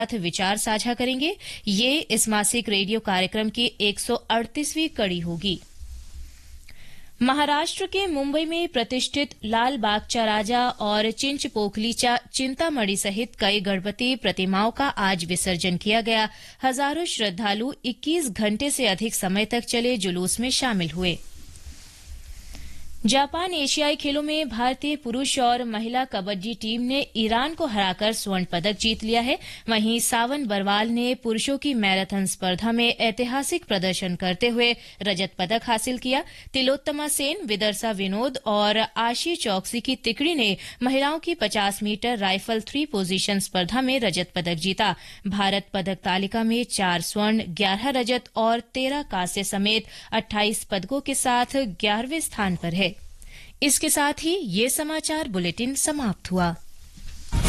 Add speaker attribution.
Speaker 1: साथ विचार साझा करेंगे। ये इस मासिक रेडियो कार्यक्रम की 138वीं कड़ी होगी। महाराष्ट्र के मुंबई में प्रतिष्ठित लाल बागचा राजा और चिंचपोकलीच्या चिंतामणि सहित कई गणपति प्रतिमाओं का आज विसर्जन किया गया। हजारों श्रद्धालु 21 घंटे से अधिक समय तक चले जुलूस में शामिल हुए। जापान एशियाई खेलों में भारतीय पुरुष और महिला कबड्डी टीम ने ईरान को हराकर स्वर्ण पदक जीत लिया है। वहीं सावन बरवाल ने पुरुषों की मैराथन स्पर्धा में ऐतिहासिक प्रदर्शन करते हुए रजत पदक हासिल किया। तिलोत्तमा सेन, विदर्सा विनोद और आशी चौकसी की तिकड़ी ने महिलाओं की 50 मीटर राइफल 3 पोजीशन स्पर्धा में रजत पदक जीता। भारत पदक तालिका में 4 स्वर्ण, 11 रजत और 13 कांस्य समेत 28 पदकों के साथ 11वें स्थान पर है। इसके साथ ही ये समाचार बुलेटिन समाप्त हुआ।